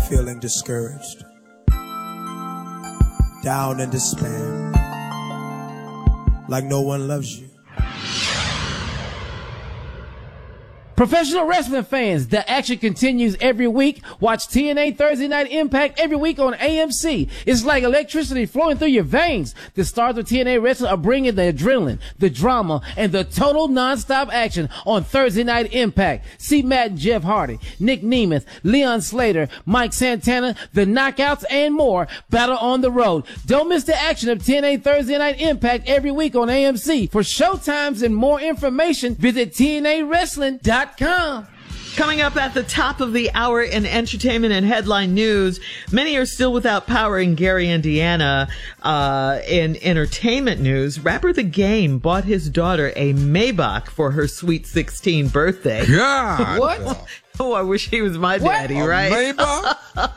feeling discouraged, down in despair, like no one loves you. Professional wrestling fans, the action continues every week. Watch TNA Thursday Night Impact every week on AMC. It's like electricity flowing through your veins. The stars of TNA Wrestling are bringing the adrenaline, the drama, and the total non-stop action on Thursday Night Impact. See Matt and Jeff Hardy, Nick Nemeth, Leon Slater, Mike Santana, the Knockouts, and more battle on the road. Don't miss the action of TNA Thursday Night Impact every week on AMC. For showtimes and more information, visit TNAWrestling.com. Coming up at the top of the hour in entertainment and headline news, many are still without power in Gary, Indiana. In entertainment news, rapper The Game bought his daughter a Maybach for her sweet 16 birthday. God. What? Oh, I wish he was my daddy, right? Maybach?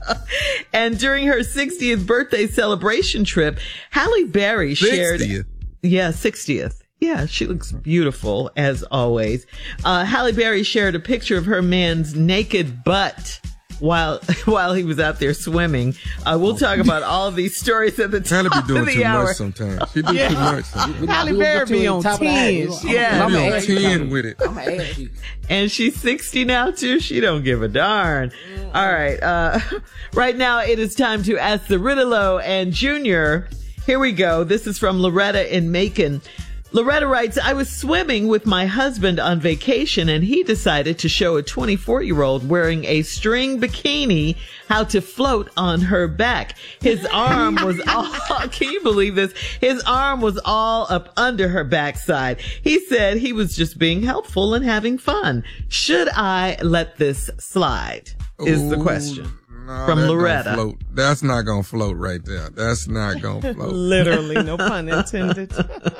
And during her 60th birthday celebration trip, Halle Berry shared... 60th? Yeah, 60th. Yeah, she looks beautiful, as always. Halle Berry shared a picture of her man's naked butt while he was out there swimming. We'll talk about all of these stories at the top Halle be doing of the too hour. much sometimes. She do too much. Halle Berry be on 10. Yeah. I'm on 10 with it. I'm gonna ask you. And she's 60 now, too. She don't give a darn. All right. Right now, it is time to ask the Riddle-O and Junior. Here we go. This is from Loretta in Macon. Loretta writes, I was swimming with my husband on vacation and he decided to show a 24-year-old wearing a string bikini how to float on her back. His arm was all, can you believe this? His arm was all up under her backside. He said he was just being helpful and having fun. Should I let this slide? Is the question. No, from Loretta. Float. That's not going to float right there. That's not going to float. Literally, no pun intended.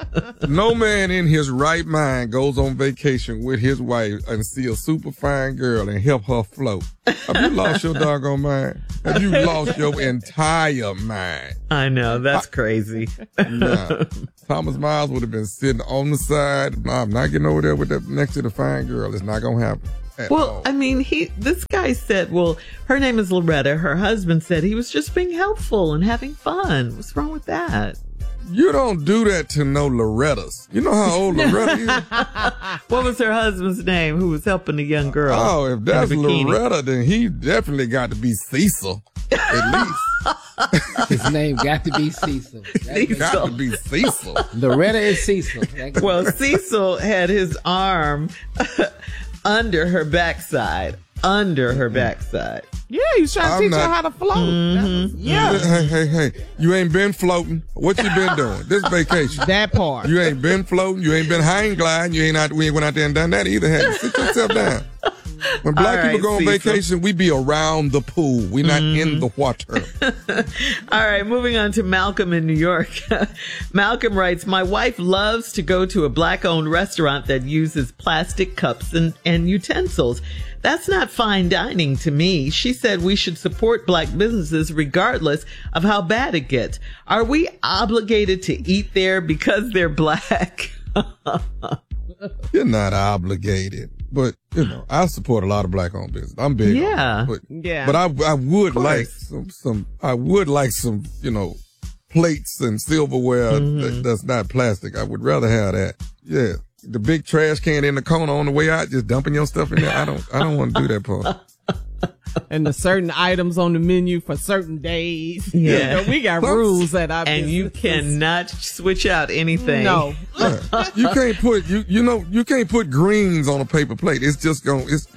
No man in his right mind goes on vacation with his wife and see a super fine girl and help her float. Have you lost your doggone mind? Have you lost your entire mind? I know, that's crazy. Nah. Thomas Miles would have been sitting on the side. No, I'm not getting over there with that next to the fine girl. It's not going to happen. Well, I mean, this guy said, well, her name is Loretta. Her husband said he was just being helpful and having fun. What's wrong with that? You don't do that to no Lorettas. You know how old Loretta is? What was her husband's name who was helping the young girl? Oh, if that's Loretta, then he definitely got to be Cecil, at least. His name got to be Cecil. Got to be Cecil. Loretta is Cecil. Well, Cecil had his arm under her backside. Yeah, he was trying to teach her how to float. Mm-hmm. Yeah. Hey. You ain't been floating. What you been doing? This vacation. That part. You ain't been floating. You ain't been hang gliding. We ain't went out there and done that either. Have you? Sit yourself down. When black people go on vacation, we be around the pool. We not in the water. All right, moving on to Malcolm in New York. Malcolm writes, my wife loves to go to a black-owned restaurant that uses plastic cups and utensils. That's not fine dining to me. She said we should support black businesses regardless of how bad it gets. Are we obligated to eat there because they're black? You're not obligated. But, you know, I support a lot of black-owned business. I'm big on it. But I would like some, you know, plates and silverware that's not plastic. I would rather have that. Yeah. The big trash can in the corner on the way out, just dumping your stuff in there. I don't want to do that part. And the certain items on the menu for certain days. Yeah. You know, we got rules at our and you cannot switch out anything. No. You can't put you can't put greens on a paper plate. It's just gonna if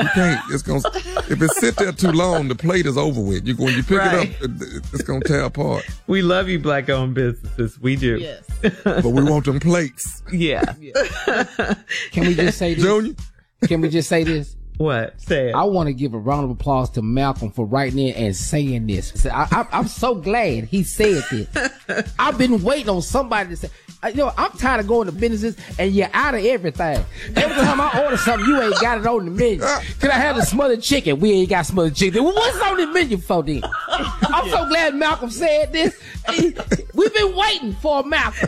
it sit there too long, the plate is over with. When you pick it up, it's gonna tear apart. We love you, black owned businesses. We do. Yes. But we want them plates. Yeah. Can we just say this? Junior? Can we just say this? What? Say it. I want to give a round of applause to Malcolm for writing in and saying this. I'm so glad he said this. I've been waiting on somebody to say, I'm tired of going to businesses and you're out of everything. Every time I order something, you ain't got it on the menu. Can I have the smothered chicken? We ain't got smothered chicken. Well, what's on the menu for then? I'm so glad Malcolm said this. We've been waiting for Malcolm.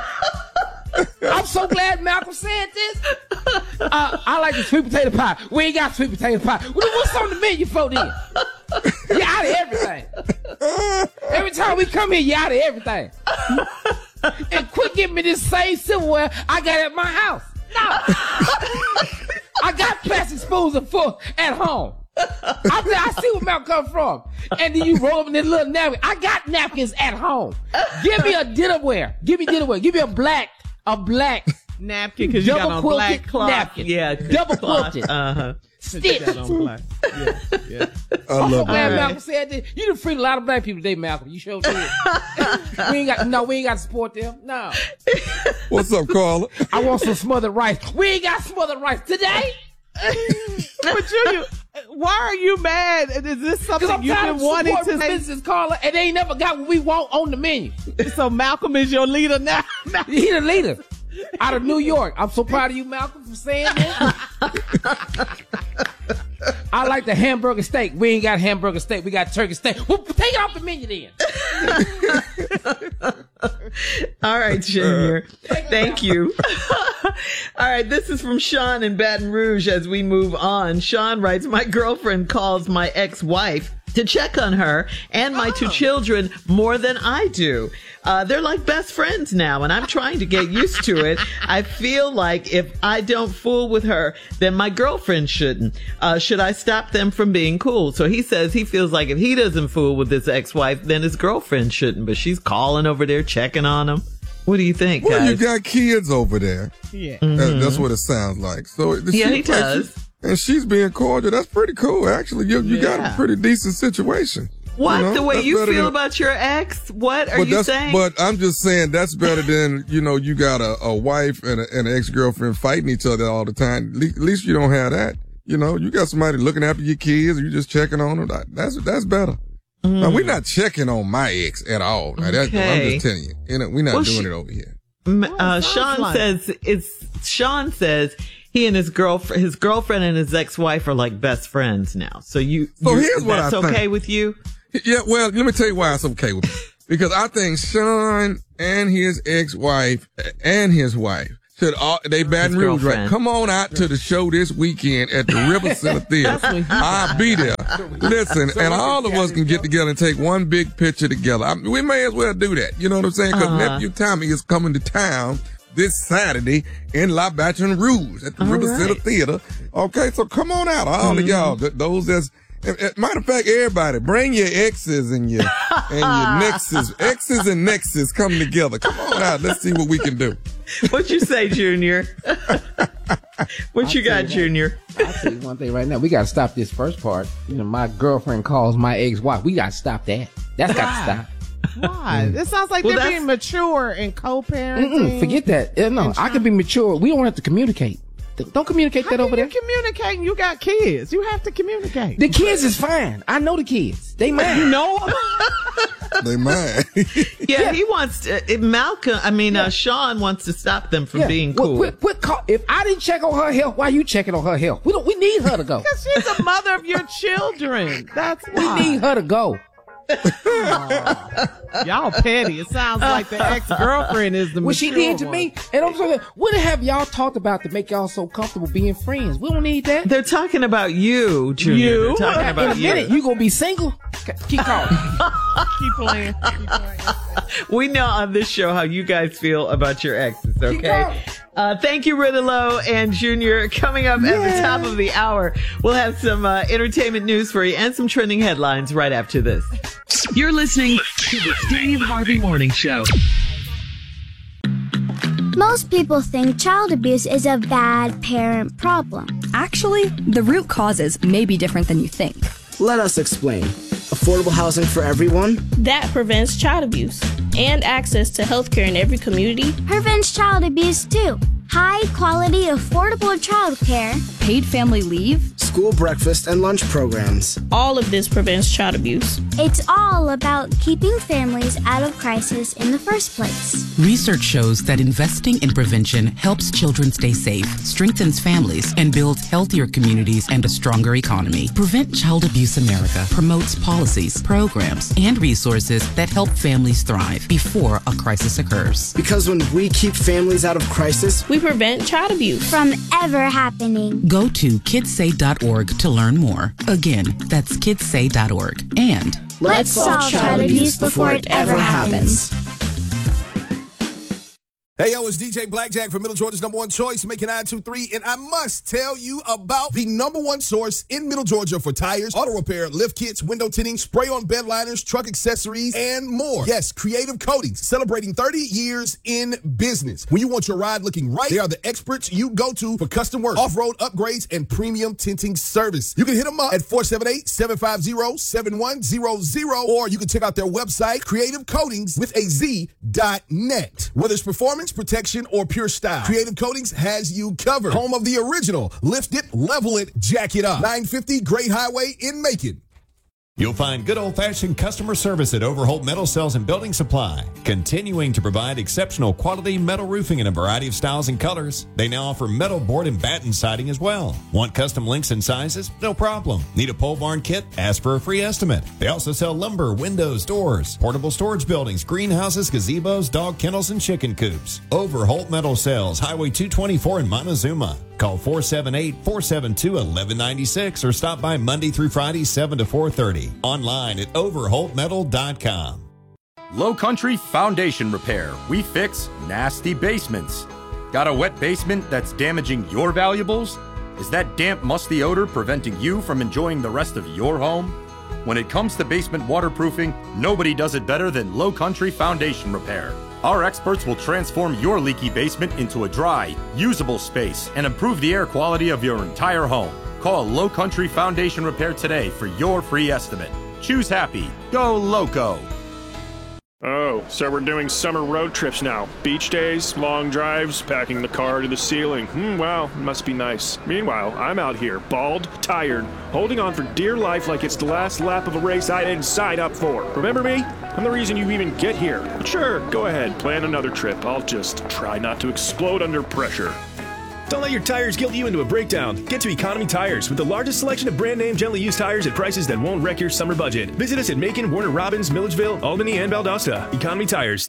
I'm so glad Malcolm said this. I like the sweet potato pie. We ain't got sweet potato pie. What's on the menu for then? You out of everything. Every time we come here, you out of everything. And quit giving me this same silverware I got at my house. No. I got plastic spoons and forks at home. I see where Malcolm come from. And then you roll up in this little napkin. I got napkins at home. Give me a dinnerware. Give me a black napkin because you got on black cloth. Napkin. Yeah, double quilted. Stitch. Yeah. I'm so glad Malcolm said that. You done freed a lot of black people today, Malcolm. You sure did. we ain't got to support them. No. What's up, Carla? I want some smothered rice. We ain't got smothered rice today. But Junior, why are you mad? Is this something you've been wanting to say? Business, Carla, and they ain't never got what we want on the menu. So Malcolm is your leader now? He the leader. Out of New York. I'm so proud of you, Malcolm, for saying that. I like the hamburger steak. We ain't got hamburger steak. We got turkey steak. Well, take it off the menu then. All right, Junior. Thank you. All right, this is from Sean in Baton Rouge as we move on. Sean writes, my girlfriend calls my ex-wife to check on her and my two children more than I do. They're like best friends now, and I'm trying to get used to it. I feel like if I don't fool with her, then my girlfriend shouldn't. Should I stop them from being cool? So he says he feels like if he doesn't fool with his ex-wife, then his girlfriend shouldn't. But she's calling over there, checking on him. What do you think, guys? Well, you got kids over there. Yeah. That's what it sounds like. So yeah, he does. And she's being cordial. That's pretty cool, actually. You got a pretty decent situation. What? You know, the way you feel about your ex? What are you saying? But I'm just saying that's better than, you got a wife and an ex-girlfriend fighting each other all the time. At least you don't have that. You got somebody looking after your kids or you just checking on them. That's better. Now, we're not checking on my ex at all. Now, I'm just telling you. We're not doing it over here. Sean says he and his girlfriend and his ex-wife are like best friends now. So here's what I think. That's okay with you? Yeah, well, let me tell you why it's okay with me. Because I think Sean and his ex-wife and his wife should they Baton Rouge, right? Come on out to the show this weekend at the River Center Theater. I'll be there. Listen, and all of us can get together and take one big picture together. We may as well do that. You know what I'm saying? Because nephew Tommy is coming to town this Saturday in La Baton Rouge at the River Center Theater. Okay, so come on out, all of y'all. Those that's matter of fact, everybody, bring your exes and your nexes. Exes and nexes come together. Come on out. Let's see what we can do. What you say, Junior? What you got, Junior? I'll tell you one thing right now. We got to stop this first part. My girlfriend calls my ex-wife. We got to stop that. That's got to stop. Why? It sounds like they're being mature and co-parenting. Forget that. No, I can be mature. We don't have to communicate. Don't communicate that over there. You communicating? You got kids. You have to communicate. The kids is fine. I know the kids. They mine. You know them? They mine. Yeah, he wants to, Sean wants to stop them from being cool. If I didn't check on her health, why are you checking on her health? We need her to go. Because she's the mother of your children. That's why. We need her to go. Y'all petty. It sounds like the ex-girlfriend is the what she did to me. And I'm saying, what have y'all talked about to make y'all so comfortable being friends? We don't need that. They're talking about you, Junior. They're talking about in a minute, you gonna be single? Keep calling. Keep playing. We know on this show how you guys feel about your exes, okay? Thank you, Ridolo and Junior. Coming up at the top of the hour, we'll have some entertainment news for you and some trending headlines right after this. You're listening to the Steve Harvey Morning Show. Most people think child abuse is a bad parent problem. Actually, the root causes may be different than you think. Let us explain. Affordable housing for everyone. That prevents child abuse. And access to healthcare in every community. Prevents child abuse too. High quality, affordable childcare. Paid family leave. School breakfast and lunch programs. All of this prevents child abuse. It's all about keeping families out of crisis in the first place. Research shows that investing in prevention helps children stay safe, strengthens families, and builds healthier communities and a stronger economy. Prevent Child Abuse America promotes policies, programs, and resources that help families thrive before a crisis occurs. Because when we keep families out of crisis, we prevent child abuse from ever happening. Go to kidsay.org kidssay.org to learn more. Again, that's kidssay.org. And let's solve child abuse before it ever happens. Hey, yo, it's DJ Blackjack from Middle Georgia's number one choice, Making 923, and I must tell you about the number one source in Middle Georgia for tires, auto repair, lift kits, window tinting, spray-on bed liners, truck accessories, and more. Yes, Creative Coatings, celebrating 30 years in business. When you want your ride looking right, they are the experts you go to for custom work, off-road upgrades, and premium tinting service. You can hit them up at 478-750-7100, or you can check out their website, creativecoatingswithaz.net. Whether it's performance, protection, or pure style, Creative Coatings has you covered. Home of the original Lift It, Level It, Jack It Up. 950 Great Highway in Macon. You'll find good old-fashioned customer service at Overholt Metal Sales and Building Supply, continuing to provide exceptional quality metal roofing in a variety of styles and colors. They now offer metal board and batten siding as well. Want custom lengths and sizes? No problem. Need a pole barn kit? Ask for a free estimate. They also sell lumber, windows, doors, portable storage buildings, greenhouses, gazebos, dog kennels, and chicken coops. Overholt Metal Sales, Highway 224 in Montezuma. Call 478-472-1196 or stop by Monday through Friday, 7 to 4:30. Online at overholtmetal.com. Low Country Foundation Repair. We fix nasty basements. Got a wet basement that's damaging your valuables? Is that damp, musty odor preventing you from enjoying the rest of your home? When it comes to basement waterproofing, nobody does it better than Low Country Foundation Repair. Our experts will transform your leaky basement into a dry, usable space and improve the air quality of your entire home. Call Low Country Foundation Repair today for your free estimate. Choose happy. Go Loco. Oh, so we're doing summer road trips now. Beach days, long drives, packing the car to the ceiling. Wow, must be nice. Meanwhile, I'm out here, bald, tired, holding on for dear life like it's the last lap of a race I didn't sign up for. Remember me? I'm the reason you even get here. But sure, go ahead, plan another trip. I'll just try not to explode under pressure. Don't let your tires guilt you into a breakdown. Get to Economy Tires with the largest selection of brand name gently used tires at prices that won't wreck your summer budget. Visit us at Macon, Warner Robins, Milledgeville, Albany, and Valdosta. Economy Tires.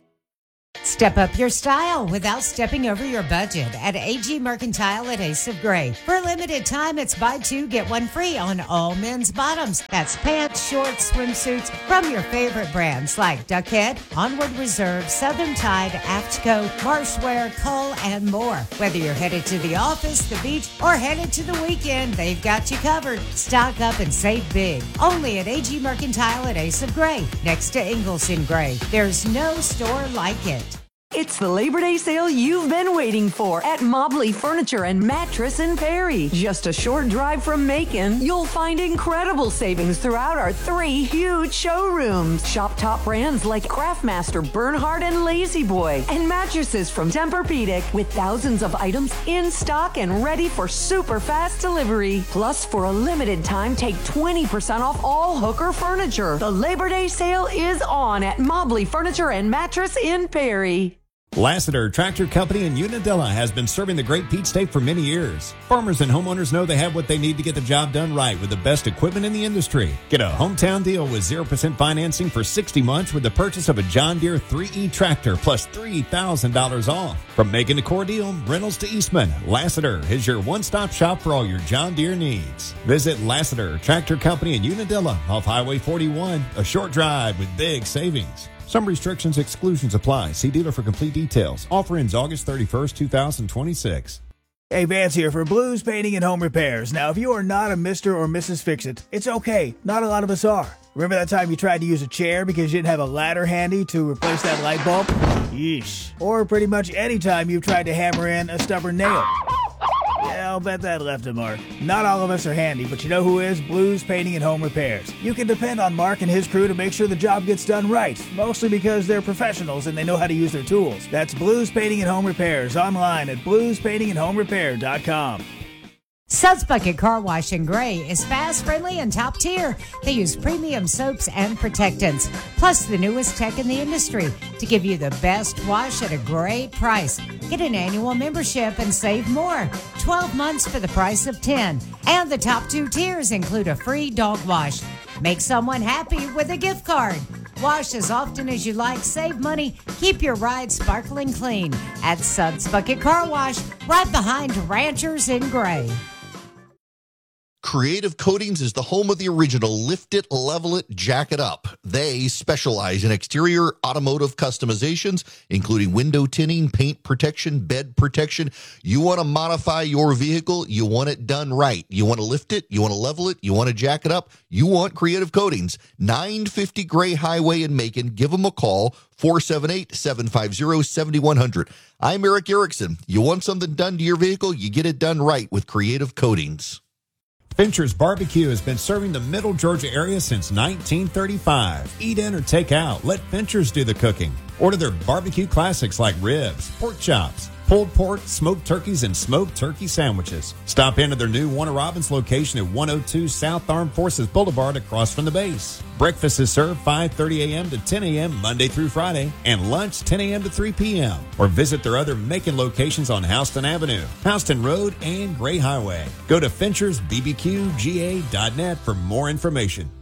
Step up your style without stepping over your budget at AG Mercantile at Ace of Gray. For a limited time, it's buy two, get one free on all men's bottoms. That's pants, shorts, swimsuits from your favorite brands like Duckhead, Onward Reserve, Southern Tide, Aftco, Marshwear, Cole, and more. Whether you're headed to the office, the beach, or headed to the weekend, they've got you covered. Stock up and save big. Only at AG Mercantile at Ace of Gray, next to Ingalls in Gray. There's no store like it. It's the Labor Day sale you've been waiting for at Mobley Furniture and Mattress in Perry. Just a short drive from Macon, you'll find incredible savings throughout our 3 huge showrooms. Shop top brands like Craftmaster, Bernhard, and Lazy Boy, and mattresses from Tempur-Pedic with thousands of items in stock and ready for super fast delivery. Plus, for a limited time, take 20% off all Hooker furniture. The Labor Day sale is on at Mobley Furniture and Mattress in Perry. Lassiter Tractor Company in Unadilla has been serving the Great Peach State for many years. Farmers and homeowners know they have what they need to get the job done right with the best equipment in the industry. Get a hometown deal with 0% financing for 60 months with the purchase of a John Deere 3E tractor plus $3,000 off. From Macon to Cordele, Reynolds to Eastman, Lassiter is your one-stop shop for all your John Deere needs. Visit Lassiter Tractor Company in Unadilla off Highway 41, a short drive with big savings. Some restrictions, exclusions apply. See dealer for complete details. Offer ends August 31st, 2026. Hey, Vance here for Blues Painting and Home Repairs. Now, if you are not a Mr. or Mrs. Fix-It, it's okay. Not a lot of us are. Remember that time you tried to use a chair because you didn't have a ladder handy to replace that light bulb? Yeesh. Or pretty much any time you've tried to hammer in a stubborn nail. Yeah, I'll bet that left a mark. Not all of us are handy, but you know who is? Blues Painting and Home Repairs. You can depend on Mark and his crew to make sure the job gets done right, mostly because they're professionals and they know how to use their tools. That's Blues Painting and Home Repairs online at bluespaintingandhomerepair.com. Suds Bucket Car Wash in Gray is fast, friendly, and top tier. They use premium soaps and protectants, plus the newest tech in the industry to give you the best wash at a great price. Get an annual membership and save more. 12 months for the price of 10. And the top 2 tiers include a free dog wash. Make someone happy with a gift card. Wash as often as you like, save money, keep your ride sparkling clean at Suds Bucket Car Wash, right behind Ranchers in Gray. Creative Coatings is the home of the original Lift It, Level It, Jack It Up. They specialize in exterior automotive customizations, including window tinting, paint protection, bed protection. You want to modify your vehicle, you want it done right. You want to lift it, you want to level it, you want to jack it up, you want Creative Coatings. 950 Gray Highway in Macon. Give them a call, 478-750-7100. I'm Eric Erickson. You want something done to your vehicle, you get it done right with Creative Coatings. Fincher's Barbecue has been serving the Middle Georgia area since 1935. Eat in or take out. Let Fincher's do the cooking. Order their barbecue classics like ribs, pork chops, pulled pork, smoked turkeys, and smoked turkey sandwiches. Stop into their new Warner Robins location at 102 South Armed Forces Boulevard across from the base. Breakfast is served 5:30 a.m. to 10 a.m. Monday through Friday, and lunch 10 a.m. to 3 p.m. Or visit their other Macon locations on Houston Avenue, Houston Road, and Gray Highway. Go to FinchersBBQGA.net for more information.